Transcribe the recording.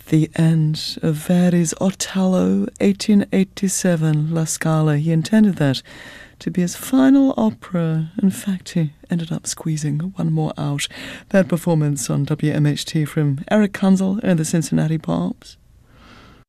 the end of Verdi's Otello, 1887, La Scala. He intended that to be his final opera. In fact, he ended up squeezing one more out. That performance on WMHT from Eric Kunzel and the Cincinnati Pops.